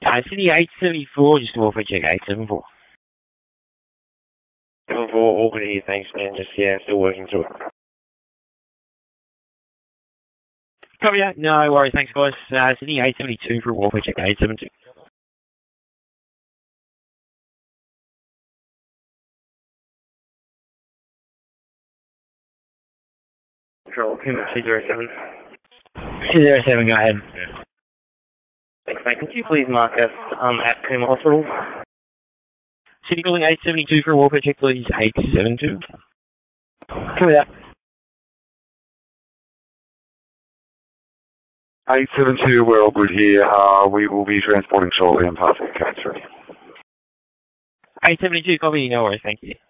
City 874, just welfare check 874. 74, Auckland here, thanks man, just, yeah, still working through it. Copy that, no worries, thanks guys. City 872 for welfare check 872. Control, Puma 207. 207, go ahead. Yeah. Thanks mate, could you please mark us at Puma Hospital? City calling 872 for welfare check please, 872. Copy that. 872, we're all good here. We will be transporting shortly and passing code 3. 872, copy, no worries, thank you.